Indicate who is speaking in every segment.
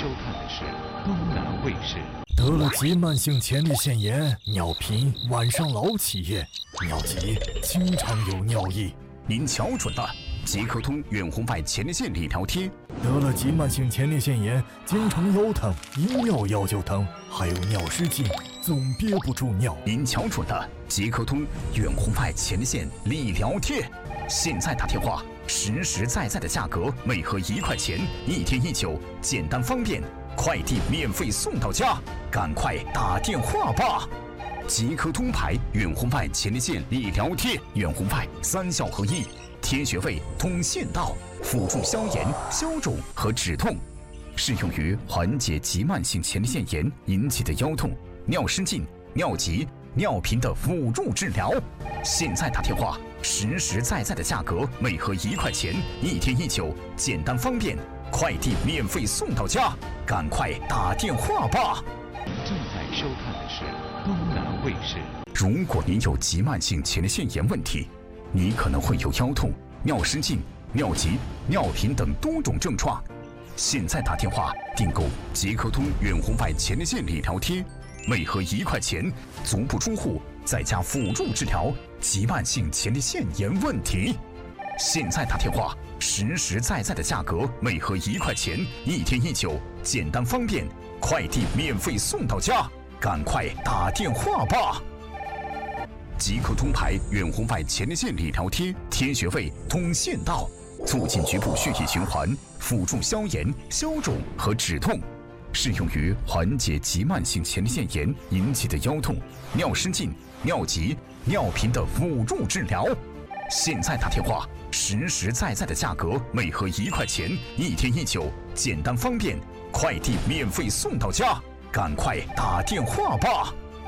Speaker 1: 收看的是东南卫视。
Speaker 2: 得了急慢性前列腺炎，尿频，晚上老起夜，尿急，经常有尿意。
Speaker 3: 您瞧准了，即刻通远红外前列腺理疗贴。
Speaker 2: 得了急慢性前列腺炎，经常腰疼，一尿药就疼，还有尿失禁，总憋不住尿。
Speaker 3: 您瞧准了，即刻通远红外前列腺理疗贴。现在打电话，实实在在的价格，每盒1块钱，1天1酒，简单方便，快递免费送到家，赶快打电话吧！即刻通牌远红外前列腺理疗贴，远红外3效合一，贴穴位通腺道，辅助消炎、消肿和止痛，适用于缓解急慢性前列腺炎引起的腰痛、尿失禁、尿急、尿频的辅助治疗。现在打电话，实实在在的价格，每盒1块钱，1天1酒，简单方便，快递免费送到家，赶快打电话吧！
Speaker 1: 正在收看的是东南卫视。
Speaker 3: 如果您有急慢性前列腺炎问题，你可能会有腰痛、尿失禁、尿急、尿频等多种症状。现在打电话订购即刻通远红外前列腺理疗贴，每盒1块钱，足不出户，在家辅助治疗急慢性前列腺炎问题。现在打电话，实实在在的价格，每盒1块钱，1天1酒，简单方便，快递免费送到家，赶快打电话吧！即刻通牌远红外前列腺理疗贴，贴穴位通腺道，促进局部血液循环，辅助消炎、消肿和止痛，适用于缓解急慢性前列腺炎引起的腰痛、尿失禁、尿急、尿频的辅助治疗。现在打电话，实实在在的价格，每盒1块钱，1天1酒，简单方便，快递免费送到家，赶快打电话吧！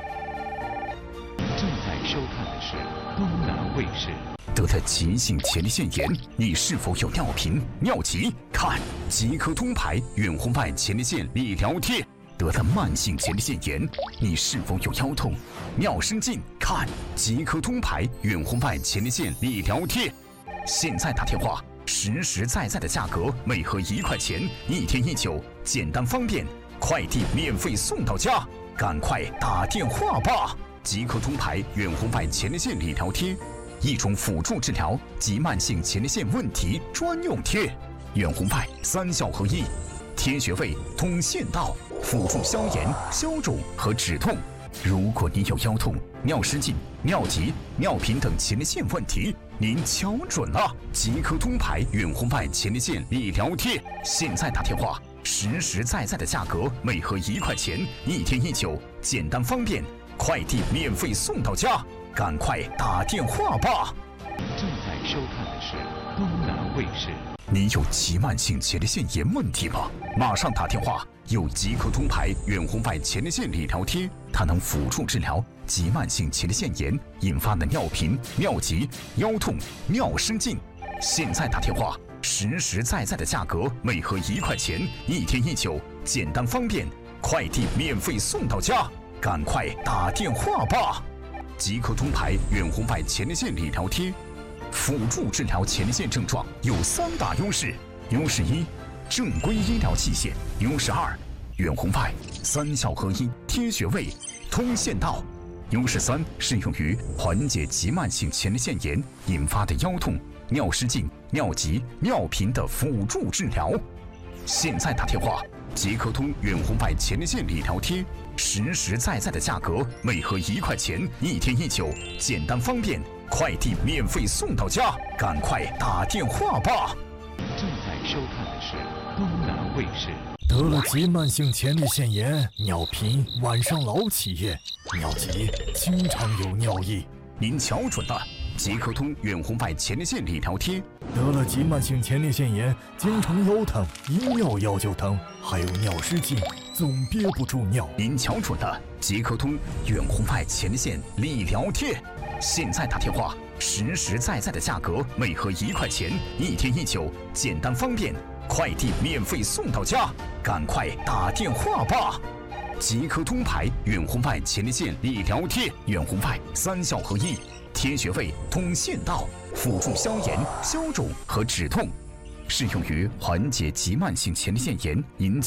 Speaker 1: 正在收看的是东南卫视。
Speaker 3: 得了急性前列腺炎，你是否有尿频、尿急？看即刻通牌远红外前列腺理疗贴。得了慢性前列腺炎，你是否有腰痛、尿失禁？看即刻通牌远红外前列腺理疗贴。现在打电话，实实在在的价格，每盒1块钱，1天1酒，简单方便，快递免费送到家，赶快打电话吧！即刻通牌远红外前列腺理疗贴，一种辅助治疗急慢性前列腺问题专用贴，远红外3效合一，贴穴位通腺道，辅助消炎、消肿和止痛。如果你有腰痛、尿失禁、尿急、尿频等前列腺问题，您瞧准了，即刻通牌远红外前列腺理疗贴。现在打电话，实实在在的价格，每盒1块钱，1天1酒，简单方便，快递免费送到家，赶快打电话吧！
Speaker 1: 正在收看的是东南卫视。
Speaker 3: 你有急慢性前列腺炎问题吗？马上打电话！有即刻通牌远红外前列腺理疗贴，它能辅助治疗急慢性前列腺炎引发的尿频、尿急、腰痛、尿失禁。现在打电话，实实在在的价格，每盒1块钱，1天1酒，简单方便，快递免费送到家，赶快打电话吧！即刻通牌远红外前列腺理疗贴，辅助治疗前列腺症状有3大优势：优势1，正规医疗器械；优势2，远红外3效合一，贴穴位通腺道；优势3，适用于缓解急慢性前列腺炎引发的腰痛、尿失禁、尿急、尿频的辅助治疗。现在打电话，即刻通远红外前列腺理疗贴，实实在在的价格，每盒1块钱，1天1酒，简单方便，快递免费送到家，赶快打电话吧！
Speaker 1: 正在收看的是东南卫视。
Speaker 2: 得了急慢性前列腺炎，尿频，晚上老起夜，尿急，经常有尿意。
Speaker 3: 您瞧准了，即刻通远红外前列腺理疗贴。
Speaker 2: 得了急慢性前列腺炎，经常腰疼，一尿药就疼，还有尿失禁，总憋不住尿。
Speaker 3: 您瞧准了，即刻通远红外前列腺理疗贴。现在打电话，实实在在的价格，每盒1块钱，1天1酒，简单方便，快递免费送到家，赶快打电话吧！即刻通牌远红外前列腺理疗贴，远红外3效合一，贴穴位通腺道，辅助消炎、消肿和止痛，适用于缓解急慢性前列腺炎引起